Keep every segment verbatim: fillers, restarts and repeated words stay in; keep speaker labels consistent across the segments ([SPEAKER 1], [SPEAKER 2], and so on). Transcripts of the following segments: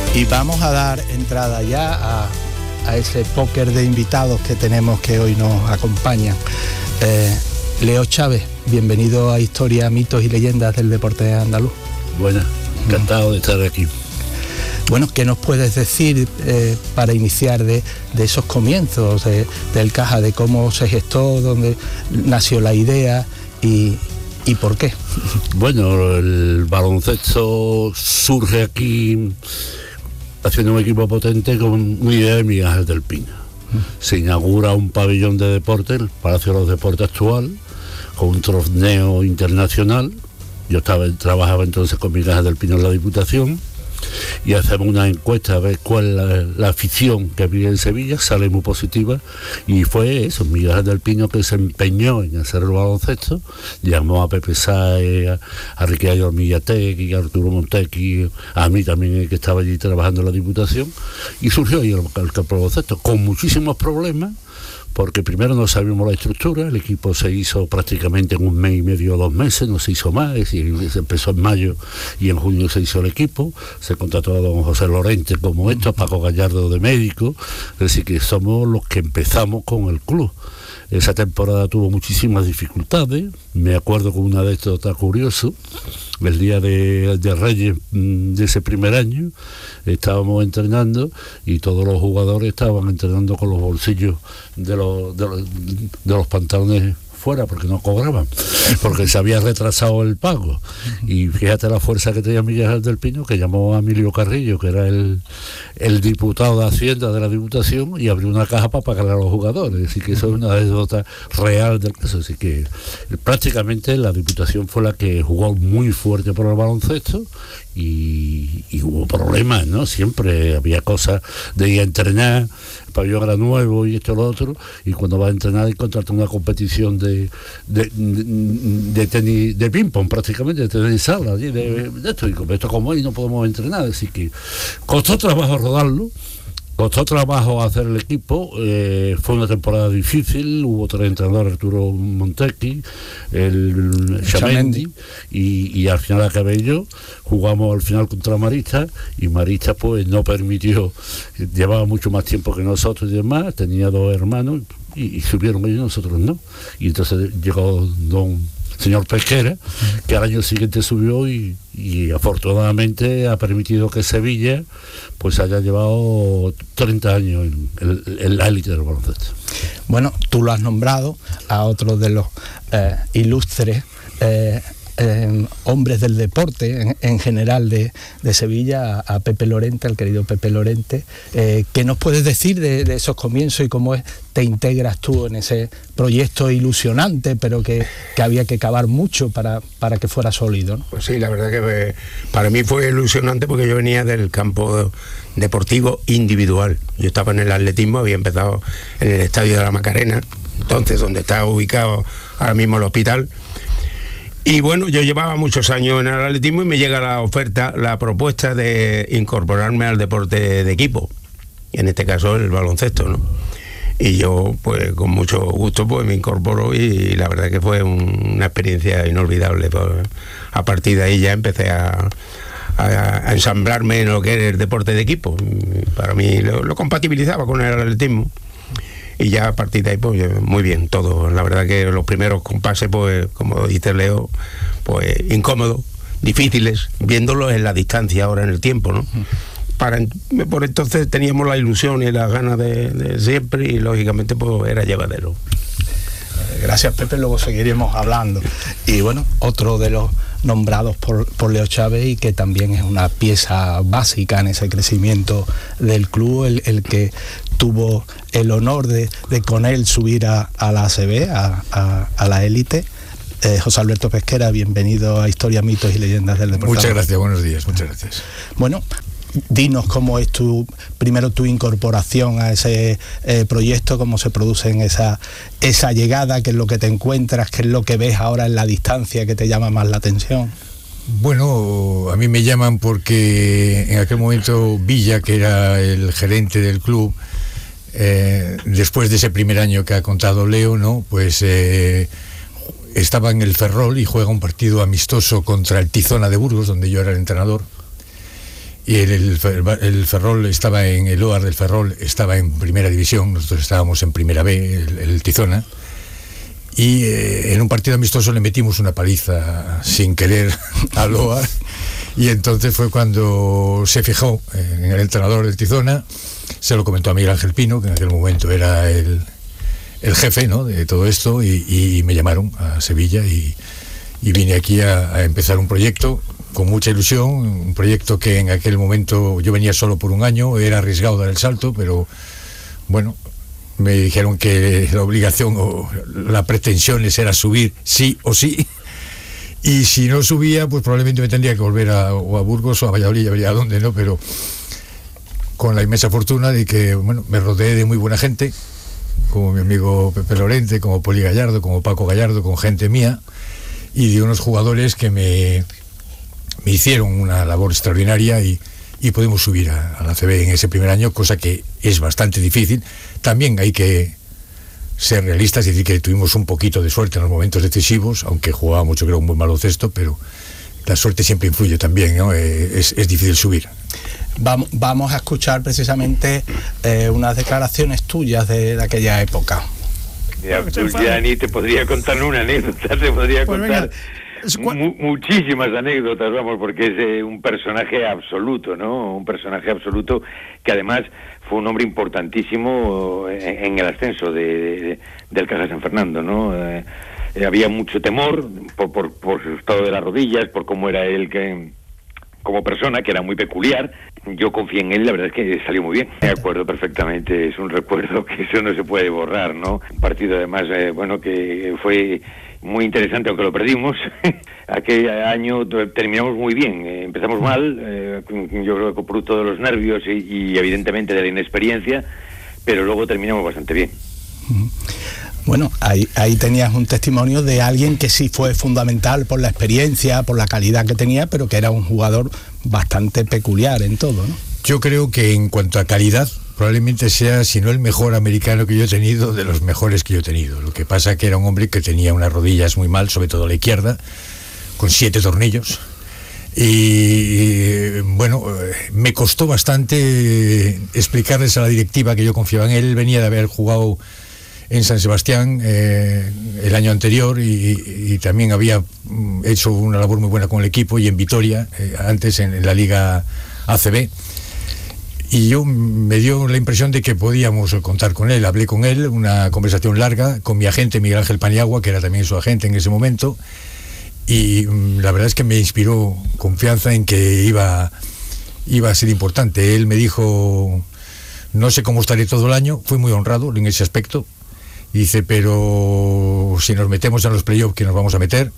[SPEAKER 1] Y vamos a dar entrada ya a, a ese póker de invitados que tenemos que hoy nos acompañan. Eh, Leo Chávez, bienvenido a Historia, Mitos y Leyendas del Deporte Andaluz.
[SPEAKER 2] Buenas, encantado mm. de estar aquí.
[SPEAKER 1] Bueno, ¿qué nos puedes decir eh, para iniciar de, de esos comienzos de, del Caja, de cómo se gestó, dónde nació la idea y, y por qué?
[SPEAKER 2] Bueno, el baloncesto surge aquí haciendo un equipo potente con una idea de Miguel Ángel del Pino. Se inaugura un pabellón de deporte, el Palacio de los Deportes actual, con un torneo internacional. Yo estaba trabajaba entonces con Miguel Ángel del Pino en la Diputación, y hacemos una encuesta a ver cuál es la, la afición que había en Sevilla, sale muy positiva, y fue eso, Miguel Ángel del Pino, que se empeñó en hacer el baloncesto, llamó a Pepe Sáez, a, a Ricardo Hormillategui, a Arturo Montequi, a mí también, que estaba allí trabajando en la Diputación, y surgió ahí el, el, el baloncesto, con muchísimos problemas, porque primero no sabíamos la estructura, el equipo se hizo prácticamente en un mes y medio o dos meses, no se hizo más, es decir, se empezó en mayo y en junio se hizo el equipo, se contrató a don José Lorente como esto, a Paco Gallardo de médico, es decir, que somos los que empezamos con el club. Esa temporada tuvo muchísimas dificultades, me acuerdo con una de estas está curioso, el día de, de Reyes de ese primer año, estábamos entrenando y todos los jugadores estaban entrenando con los bolsillos de los, de los, de los pantalones fuera, porque no cobraban, porque se había retrasado el pago. Y fíjate la fuerza que tenía Miguel Ángel del Pino, que llamó a Emilio Carrillo, que era el, el diputado de Hacienda de la Diputación, y abrió una caja para pagar a los jugadores. Así que eso es una anécdota real del caso. Así que prácticamente la Diputación fue la que jugó muy fuerte por el baloncesto, y, y hubo problemas, ¿no? Siempre había cosas de ir a entrenar, el pabellón era nuevo y esto y lo otro, y cuando vas a entrenar y contratas una competición de de, de, de tenis, de ping-pong prácticamente, de tenis sala, de, de, de esto, y con esto como hoy no podemos entrenar, así que costó trabajo rodarlo, costó trabajo hacer el equipo, eh, fue una temporada difícil, hubo tres entrenadores, Arturo Montequi, el Chamendi, y, y al final acabé yo, jugamos al final contra Marista, y Marista pues no permitió, llevaba mucho más tiempo que nosotros y demás, tenía dos hermanos, y, y subieron ellos, nosotros no, y entonces llegó don señor Pesquera, que al año siguiente subió y, y afortunadamente ha permitido que Sevilla pues haya llevado treinta años en, en, en la élite del baloncesto.
[SPEAKER 1] Bueno, tú lo has nombrado a otro de los eh, ilustres eh, eh, hombres del deporte en, en general de, de Sevilla, a, a Pepe Lorente, al querido Pepe Lorente. Eh, ¿Qué nos puedes decir de, de esos comienzos y cómo es, te integras tú en ese proyecto ilusionante, pero que, que había que cavar mucho para, para que fuera sólido, ¿no?
[SPEAKER 3] Pues sí, la verdad que me, para mí fue ilusionante, porque yo venía del campo deportivo individual. Yo estaba en el atletismo, había empezado en el Estadio de la Macarena, entonces donde está ubicado ahora mismo el hospital. Y bueno, yo llevaba muchos años en el atletismo y me llega la oferta, la propuesta de incorporarme al deporte de equipo, en este caso el baloncesto, ¿no? Y yo, pues con mucho gusto, pues me incorporo, y la verdad que fue un, una experiencia inolvidable. Pues, a partir de ahí ya empecé a, a, a ensamblarme en lo que era el deporte de equipo. Para mí lo, lo compatibilizaba con el atletismo. Y ya a partir de ahí, pues muy bien, todo. La verdad que los primeros compases, pues como dice Leo, pues incómodos, difíciles, viéndolos en la distancia, ahora en el tiempo, ¿no? Para, por entonces teníamos la ilusión y las ganas de, de siempre, y lógicamente pues era llevadero.
[SPEAKER 1] Gracias, Pepe, luego seguiremos hablando. Y bueno, otro de los nombrados por, por Leo Chávez, y que también es una pieza básica en ese crecimiento del club, el, el que tuvo el honor de, de con él subir a, a la A C B, a, a, a la élite. Eh, José Alberto Pesquera, bienvenido a Historia, Mitos y Leyendas del Deporte.
[SPEAKER 4] Muchas gracias, buenos días, muchas gracias.
[SPEAKER 1] Bueno, dinos cómo es tu, primero tu incorporación a ese eh, proyecto, cómo se produce en esa, esa llegada, qué es lo que te encuentras, qué es lo que ves ahora en la distancia que te llama más la atención.
[SPEAKER 4] Bueno, a mí me llaman porque en aquel momento Villa, que era el gerente del club, eh, después de ese primer año que ha contado Leo, ¿no? Pues eh, estaba en el Ferrol y juega un partido amistoso contra el Tizona de Burgos, donde yo era el entrenador. y el, el, el Ferrol estaba en el O A R del Ferrol, estaba en primera división, nosotros estábamos en primera B, el, el Tizona, y eh, en un partido amistoso le metimos una paliza sin querer al O A R, y entonces fue cuando se fijó en el entrenador del Tizona, se lo comentó a Miguel Ángel Pino, que en aquel momento era el, el jefe, ¿no?, de todo esto, y, y me llamaron a Sevilla y, y vine aquí a, a empezar un proyecto con mucha ilusión, un proyecto que en aquel momento yo venía solo por un año, era arriesgado dar el salto, pero bueno, me dijeron que la obligación o la pretensión era subir sí o sí, y si no subía, pues probablemente me tendría que volver a, o a Burgos o a Valladolid, ya vería a dónde, ¿no? Pero con la inmensa fortuna de que, bueno, me rodeé de muy buena gente, como mi amigo Pepe Lorente, como Poli Gallardo, como Paco Gallardo, con gente mía, y de unos jugadores que me, me hicieron una labor extraordinaria y, y pudimos subir a, a la C B en ese primer año, cosa que es bastante difícil. También hay que ser realistas y decir que tuvimos un poquito de suerte en los momentos decisivos, aunque jugábamos, yo creo, un buen baloncesto, pero la suerte siempre influye también, ¿no? Eh, es, es difícil subir.
[SPEAKER 1] Vamos, vamos a escuchar precisamente eh, unas declaraciones tuyas de, de aquella época.
[SPEAKER 5] Ya, pues ya ni te podría contar una anécdota, te podría pues contar mu muchísimas anécdotas, vamos, porque es eh, un personaje absoluto, ¿no? Un personaje absoluto que además fue un hombre importantísimo en, en el ascenso de, de, del Caja San Fernando, ¿no? Eh, eh, había mucho temor por, por, por su estado de las rodillas, por cómo era él que... como persona, que era muy peculiar. Yo confié en él, la verdad es que salió muy bien. Me acuerdo perfectamente, es un recuerdo que eso no se puede borrar, ¿no? Un partido además, eh, bueno, que fue muy interesante, aunque lo perdimos. Aquel año terminamos muy bien, eh, empezamos mal, eh, yo creo que producto de los nervios y, y evidentemente de la inexperiencia, pero luego terminamos bastante bien.
[SPEAKER 1] Bueno, ahí, ahí tenías un testimonio de alguien que sí fue fundamental por la experiencia, por la calidad que tenía, pero que era un jugador bastante peculiar en todo, ¿no?
[SPEAKER 4] Yo creo que en cuanto a calidad, probablemente sea, si no el mejor americano que yo he tenido, de los mejores que yo he tenido. Lo que pasa que era un hombre que tenía unas rodillas muy mal, sobre todo la izquierda, con siete tornillos. Y bueno, me costó bastante explicarles a la directiva que yo confiaba en él. Él venía de haber jugado en San Sebastián eh, el año anterior y, y también había hecho una labor muy buena con el equipo, y en Vitoria, eh, antes en, en la Liga A C B, y yo me dio la impresión de que podíamos contar con él. Hablé con él, una conversación larga, con mi agente Miguel Ángel Paniagua, que era también su agente en ese momento, y mm, la verdad es que me inspiró confianza en que iba, iba a ser importante. Él me dijo, no sé cómo estaré todo el año, fui muy honrado en ese aspecto. Dice, pero si nos metemos en los playoffs, que nos vamos a meter,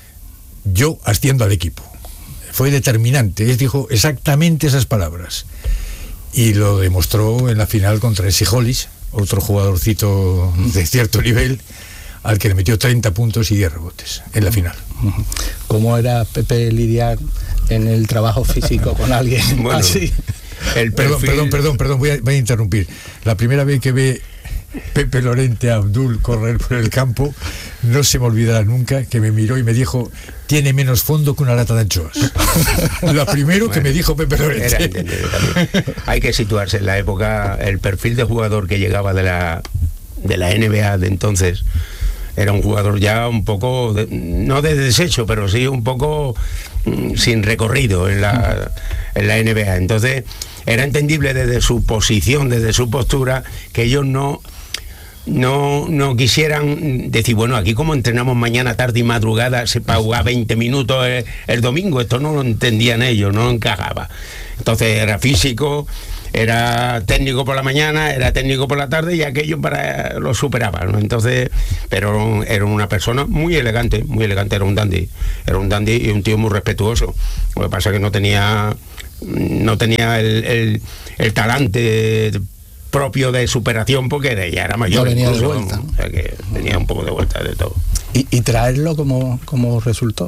[SPEAKER 4] yo asciendo al equipo. Fue determinante, él dijo exactamente esas palabras. Y lo demostró en la final contra Esi Hollis, otro jugadorcito de cierto nivel, al que le metió treinta puntos y diez rebotes en la final.
[SPEAKER 1] ¿Cómo era Pepe lidiar en el trabajo físico con alguien bueno, así?
[SPEAKER 4] El perdón, perdón, perdón, perdón, voy a, voy a interrumpir. La primera vez que ve Pepe Lorente a Abdul correr por el campo, no se me olvidará nunca que me miró y me dijo, tiene menos fondo que una lata de anchoas. Lo primero bueno, que me dijo Pepe Lorente.
[SPEAKER 3] Hay que situarse en la época, el perfil de jugador que llegaba de la, de la N B A de entonces era un jugador ya un poco, de, no de desecho, pero sí un poco mm, sin recorrido en la, en la N B A. Entonces era entendible desde su posición, desde su postura, que ellos no... No, no quisieran decir, bueno, aquí como entrenamos mañana, tarde y madrugada, se para jugar veinte minutos el, el domingo. Esto no lo entendían ellos, no lo encajaba. Entonces era físico, era técnico por la mañana, era técnico por la tarde, y aquello para lo superaba, ¿no? Entonces, pero era una persona muy elegante, muy elegante, era un dandy, era un dandy y un tío muy respetuoso. Lo que pasa es que no tenía, no tenía el, el, el talante propio de superación, porque ya era mayor,
[SPEAKER 1] no venía
[SPEAKER 3] incluso,
[SPEAKER 1] de vuelta, ¿no?
[SPEAKER 3] O sea que tenía un poco de vuelta de todo.
[SPEAKER 1] Y, y traerlo como, como resultó,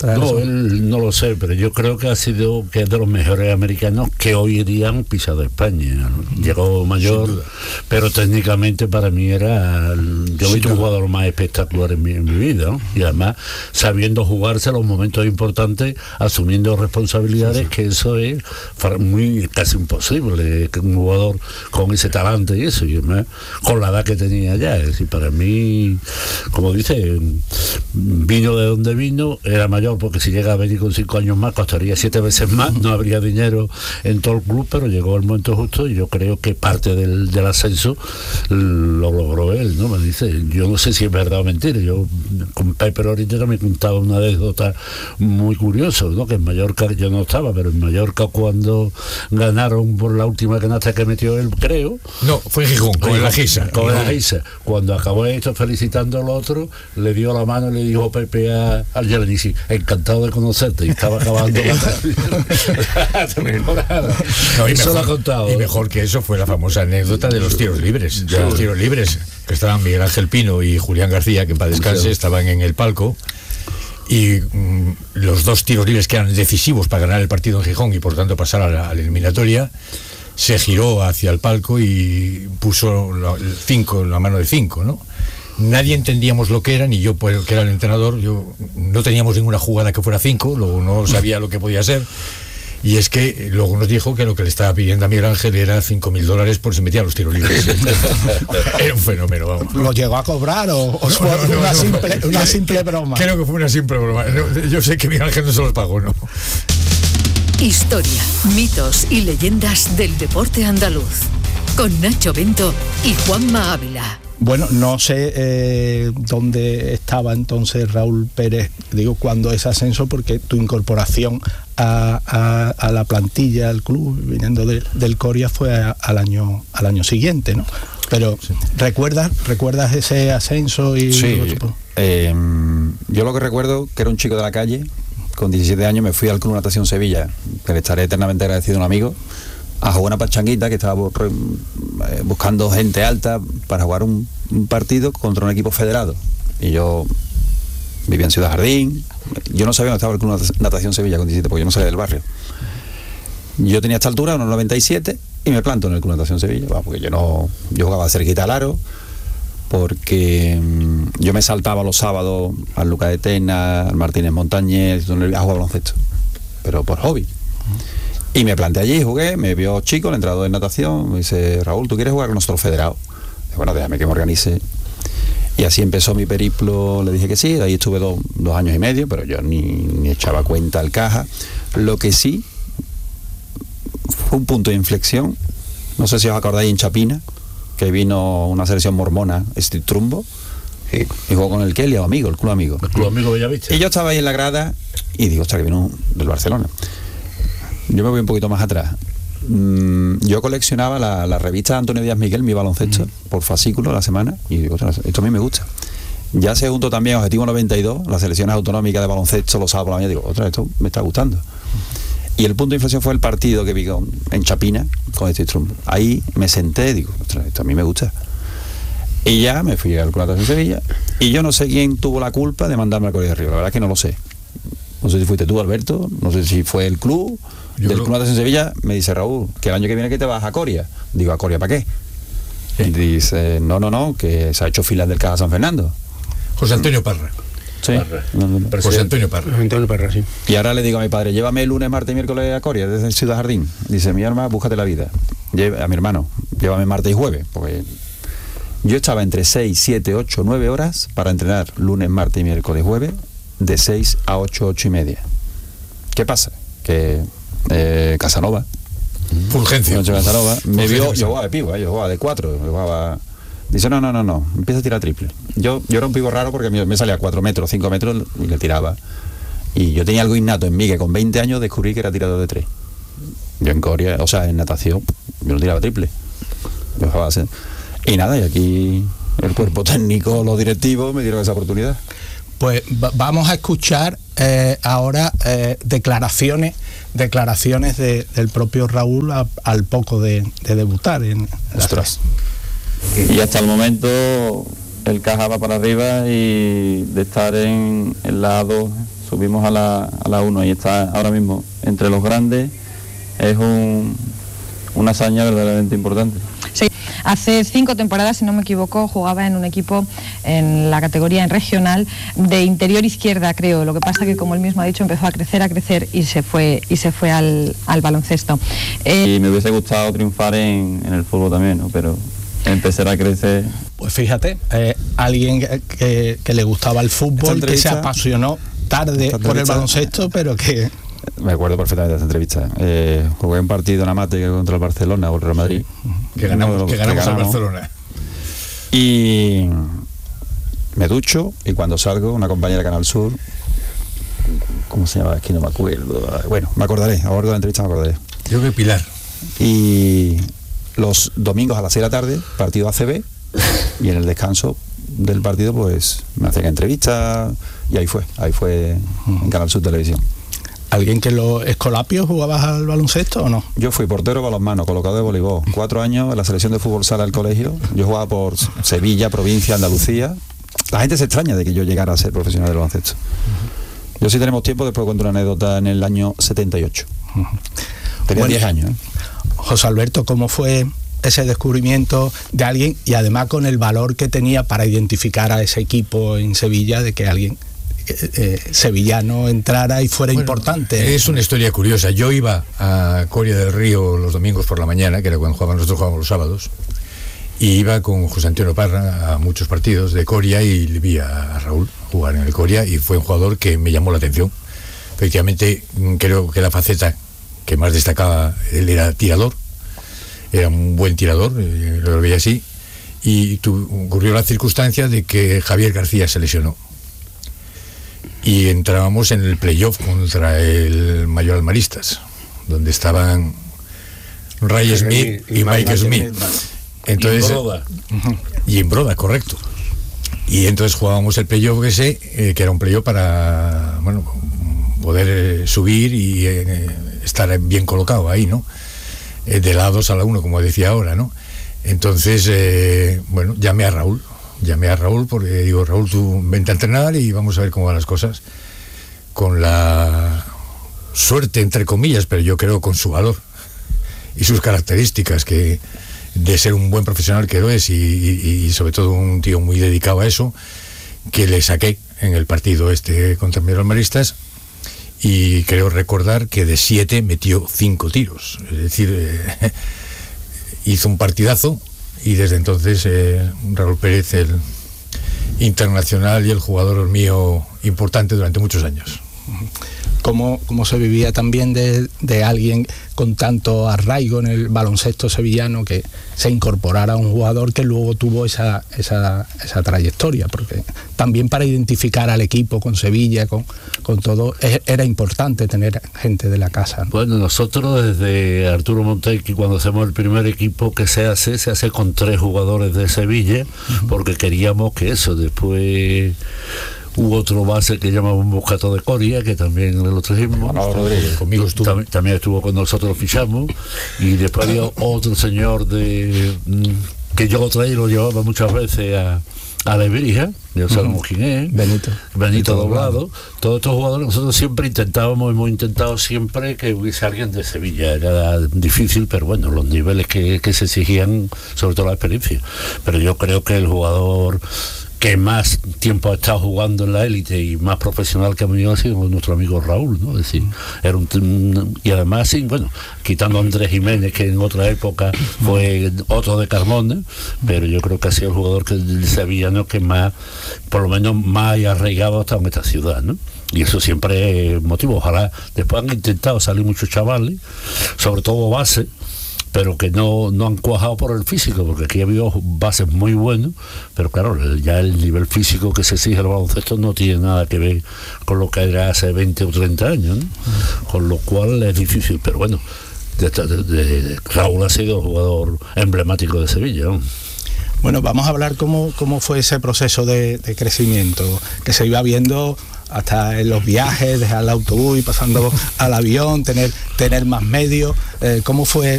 [SPEAKER 1] demostrar
[SPEAKER 2] no,
[SPEAKER 1] eso.
[SPEAKER 2] él no lo sé, pero yo creo que ha sido que es de los mejores americanos que hoy día han pisado España, ¿no? Llegó mayor, pero técnicamente para mí era, yo he visto un jugador más espectacular en mi, en mi vida, ¿no? Y además sabiendo jugarse los momentos importantes, asumiendo responsabilidades, sí, sí. que eso es muy casi imposible, que un jugador con ese talante y eso, y además con la edad que tenía ya, es decir, para mí, como dice, vino de donde vino, era mayor, porque si llega a venir con cinco años más costaría siete veces más, no habría dinero en todo el club, pero llegó el momento justo y yo creo que parte del, del ascenso lo logró él, ¿no? Me dice, yo no sé si es verdad o mentira, yo con Pepe ahorita me contaba una anécdota muy curiosa, ¿no? Que en Mallorca, yo no estaba, pero en Mallorca cuando ganaron por la última canasta que metió él, creo.
[SPEAKER 4] No, fue en Gijón, con el Ajisa.
[SPEAKER 2] Con el Ajisa. Cuando acabó esto felicitando al otro, le dio la mano y le dijo Pepe a, al Yelenici, encantado de conocerte, y estaba acabando la temporada.
[SPEAKER 4] No, y
[SPEAKER 2] eso
[SPEAKER 4] mejor,
[SPEAKER 2] lo ha contado.
[SPEAKER 4] Y mejor que eso fue la famosa anécdota de los tiros libres. De los tiros libres, que estaban Miguel Ángel Pino y Julián García, que en paz descanse, estaban en el palco. Y mmm, los dos tiros libres que eran decisivos para ganar el partido en Gijón y por tanto pasar a la, a la eliminatoria, se giró hacia el palco y puso la, el cinco, la mano de cinco, ¿no? Nadie entendíamos lo que era, ni yo, pues, que era el entrenador, yo no teníamos ninguna jugada que fuera cinco, luego no sabía lo que podía ser. Y es que luego nos dijo que lo que le estaba pidiendo a Miguel Ángel era cinco mil dólares por si metía los tiros libres. Era un fenómeno, vamos.
[SPEAKER 1] ¿Lo llegó a cobrar o, o
[SPEAKER 4] no,
[SPEAKER 1] fue
[SPEAKER 4] no, no,
[SPEAKER 1] una,
[SPEAKER 4] no,
[SPEAKER 1] simple,
[SPEAKER 4] no,
[SPEAKER 1] una
[SPEAKER 4] creo,
[SPEAKER 1] simple broma?
[SPEAKER 4] Creo que fue una simple broma. Yo sé que Miguel Ángel no se los pagó, ¿no?
[SPEAKER 6] Historia, mitos y leyendas del deporte andaluz. Con Nacho Bento y Juanma Ávila.
[SPEAKER 1] Bueno, no sé eh, dónde estaba entonces Raúl Pérez, digo, cuando ese ascenso, porque tu incorporación a, a, a la plantilla, al club, viniendo de, del Coria, fue a, al año al año siguiente, ¿no? Pero, sí. ¿recuerdas recuerdas ese ascenso? Y
[SPEAKER 7] sí, eh, yo lo que recuerdo, que era un chico de la calle, con diecisiete años me fui al Club Natación Sevilla, que le estaré eternamente agradecido a un amigo, a jugar una pachanguita, que estaba buscando gente alta para jugar un, un partido contra un equipo federado. Y yo vivía en Ciudad Jardín, yo no sabía dónde estaba el Club Natación Sevilla con diecisiete, porque yo no salía del barrio. Yo tenía esta altura, unos noventa y siete, y me planto en el Club Natación Sevilla, porque yo no yo jugaba cerquita al aro, porque mmm, yo me saltaba los sábados al Lucas de Tena, al Martínez Montañez, a jugar baloncesto, pero por hobby. Y me planté allí, jugué, me vio chico, el entrenador de natación, me dice, Raúl, ¿tú quieres jugar con nosotros federado? Y bueno, déjame que me organice. Y así empezó mi periplo, le dije que sí, ahí estuve do, dos años y medio, pero yo ni, ni echaba cuenta al caja. Lo que sí fue un punto de inflexión, no sé si os acordáis en Chapina, que vino una selección mormona, Street Trumbo, y, y jugó con el Kelly, o amigo, el club amigo.
[SPEAKER 2] El club amigo Bellavista.
[SPEAKER 7] Y yo estaba ahí en la grada y digo, ostras, que vino del Barcelona. Yo me voy un poquito más atrás. Mm, yo coleccionaba la, la revista de Antonio Díaz Miguel, Mi Baloncesto, mm. por fascículo a la semana, y digo, esto a mí me gusta. Ya se juntó también Objetivo noventa y dos, las selecciones autonómicas de baloncesto los sábados por la mañana, digo, otra, esto me está gustando. Y el punto de inflexión fue el partido que vi con, en Chapina con este trumbo. Ahí me senté, digo, ostras, esto a mí me gusta. Y ya me fui al Club de Sevilla, y yo no sé quién tuvo la culpa de mandarme al Coria de Río, la verdad es que no lo sé. No sé si fuiste tú, Alberto, no sé si fue el club. Yo del Club de Sevilla. Me dice, Raúl, que el año que viene que te vas a Coria. Digo, ¿a Coria para qué? Sí. Dice, no, no, no, que se ha hecho filas del Caja San Fernando.
[SPEAKER 4] José Antonio Parra.
[SPEAKER 7] Sí.
[SPEAKER 4] Parra. No, no, no. José Antonio Parra.
[SPEAKER 3] Antonio Parra, sí.
[SPEAKER 7] Y ahora le digo a mi padre, llévame el lunes, martes y miércoles a Coria, desde Ciudad Jardín. Dice, mi hermano, búscate la vida. Lleva, a mi hermano, llévame martes y jueves, porque yo estaba entre seis, siete, ocho, nueve horas para entrenar lunes, martes y miércoles, jueves, de seis a ocho, ocho y media. ¿Qué pasa? Que eh, Casanova,
[SPEAKER 4] Fulgencio,
[SPEAKER 7] Casanova, me vio, yo jugaba de pivo, eh, yo jugaba de cuatro, yo jugaba, dice, no, no, no, no, empieza a tirar triple. Yo, yo era un pivo raro porque me, me salía a cuatro metros, cinco metros y le tiraba. Y yo tenía algo innato en mí, que con veinte años descubrí que era tirador de tres. Yo en Coria, o sea, en natación, yo no tiraba triple. Yo jugaba así. Y nada, y aquí el cuerpo técnico, los directivos me dieron esa oportunidad.
[SPEAKER 1] Pues vamos a escuchar eh, ahora eh, declaraciones declaraciones de, del propio Raúl a, al poco de, de debutar en
[SPEAKER 7] Ostras.
[SPEAKER 8] Y hasta el momento el Caja va para arriba y de estar en el lado
[SPEAKER 7] subimos a la, a la uno y está ahora mismo entre los grandes, es un, una hazaña verdaderamente importante.
[SPEAKER 9] Sí, hace cinco temporadas, si no me equivoco, jugaba en un equipo en la categoría en regional de interior izquierda, creo. Lo que pasa que, como él mismo ha dicho, empezó a crecer, a crecer y se fue y se fue al, al baloncesto.
[SPEAKER 7] Eh... Y me hubiese gustado triunfar en, en el fútbol también, ¿no? Pero empezar a crecer.
[SPEAKER 1] Pues fíjate, eh, alguien que, que, que le gustaba el fútbol, que se apasionó tarde por el baloncesto, pero que...
[SPEAKER 7] Me acuerdo perfectamente de esta entrevista. Eh, jugué un partido en Amate contra el Barcelona o el Real Madrid.
[SPEAKER 4] Que ganamos, no, que ganamos, que ganamos al Barcelona.
[SPEAKER 7] Y me ducho y cuando salgo, una compañera de Canal Sur, ¿cómo se llama? Es que no me acuerdo. Bueno, me acordaré, a lo largo de la entrevista me acordaré.
[SPEAKER 4] Yo que Pilar.
[SPEAKER 7] Y los domingos a las seis de la tarde, partido A C B, y en el descanso del partido pues me hacían entrevistas y ahí fue, ahí fue en Canal Sur Televisión.
[SPEAKER 1] ¿Alguien que en los Escolapios jugabas al baloncesto o no?
[SPEAKER 7] Yo fui portero balonmano, colocado de voleibol. Cuatro años en la selección de fútbol sala del colegio. Yo jugaba por Sevilla, provincia, Andalucía. La gente se extraña de que yo llegara a ser profesional del baloncesto. Uh-huh. Yo, si tenemos tiempo, después cuento una anécdota en el año setenta y ocho. Uh-huh. Tenía diez años. ¿eh?
[SPEAKER 1] José Alberto, ¿cómo fue ese descubrimiento de alguien y además con el valor que tenía para identificar a ese equipo en Sevilla, de que alguien... Eh, sevillano entrara y fuera bueno, importante?
[SPEAKER 4] Es una historia curiosa. Yo iba a Coria del Río los domingos por la mañana, que era cuando jugábamos, nosotros jugábamos los sábados, y iba con José Antonio Parra a muchos partidos de Coria y le vi a Raúl jugar en el Coria y fue un jugador que me llamó la atención. Efectivamente, creo que la faceta que más destacaba él era tirador, era un buen tirador, lo veía así, y tu, ocurrió la circunstancia de que Javier García se lesionó. Y entrábamos en el playoff contra el Mayor Almaristas, donde estaban Ray Smith y, y Mike Smith. Entonces, y en Broda. Y en Broda, correcto. Y entonces jugábamos el playoff ese, eh, que era un playoff para, bueno, poder eh, subir y eh, estar bien colocado ahí, ¿no? Eh, de la dos a la uno, como decía ahora, ¿no? Entonces, eh, bueno, llamé a Raúl. Llamé a Raúl porque digo, Raúl, tú vente a entrenar y vamos a ver cómo van las cosas. Con la suerte, entre comillas, pero yo creo con su valor y sus características, que de ser un buen profesional que lo es y, y, y sobre todo un tío muy dedicado a eso, que le saqué en el partido este contra el Almaristas, y creo recordar que de siete metió cinco tiros. Es decir, eh, hizo un partidazo. Y desde entonces eh, Raúl Pérez, el internacional y el jugador mío importante durante muchos años.
[SPEAKER 1] ¿Cómo, cómo se vivía también de, de alguien con tanto arraigo en el baloncesto sevillano, que se incorporara a un jugador que luego tuvo esa, esa, esa trayectoria? Porque también para identificar al equipo con Sevilla, con, con todo, era importante tener gente de la casa, ¿no?
[SPEAKER 2] Bueno, nosotros desde Arturo Montequi, cuando hacemos el primer equipo que se hace, se hace con tres jugadores de Sevilla, uh-huh. porque queríamos que eso, después... Hubo otro base que llamamos Moscato de Coria, que también lo trajimos.
[SPEAKER 7] No, Rodríguez,
[SPEAKER 2] conmigo estuvo. También, también estuvo con nosotros, lo fichamos. Y después había otro señor de que yo lo traía y lo llevaba muchas veces a, a la Iberija, ya sabemos uh-huh. quién es.
[SPEAKER 1] Benito.
[SPEAKER 2] Benito Doblado. Todos estos jugadores, nosotros siempre intentábamos, hemos intentado siempre que hubiese alguien de Sevilla. Era difícil, pero bueno, los niveles que, que se exigían, sobre todo la experiencia. Pero yo creo que el jugador que más tiempo ha estado jugando en la élite y más profesional que ha venido ha sido nuestro amigo Raúl, ¿no? Es decir, era un, un y además sí, bueno, quitando a Andrés Jiménez, que en otra época fue otro de Carmona, pero yo creo que ha sido el jugador que el sevillano que más, por lo menos más arraigado hasta en esta ciudad, ¿no? Y eso siempre es motivo. Ojalá después han intentado salir muchos chavales, sobre todo base, pero que no, no han cuajado por el físico, porque aquí ha habido bases muy buenos, pero claro, ya el nivel físico que se exige el baloncesto no tiene nada que ver con lo que era hace veinte o treinta años, ¿no? Uh-huh. Con lo cual es difícil, pero bueno, de, de, de, Raúl ha sido el jugador emblemático de Sevilla, ¿no?
[SPEAKER 1] Bueno, vamos a hablar cómo, cómo fue ese proceso de, de crecimiento, que se iba viendo hasta en los viajes, dejar el autobús y pasando al avión, tener, tener más medios. Eh, ¿Cómo fue